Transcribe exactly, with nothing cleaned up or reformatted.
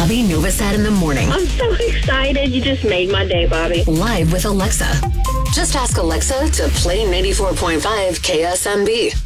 Bobby Novosad in the morning. I'm so excited. You just made my day, Bobby. Live with Alexa. Just ask Alexa to play ninety-four point five K S M B.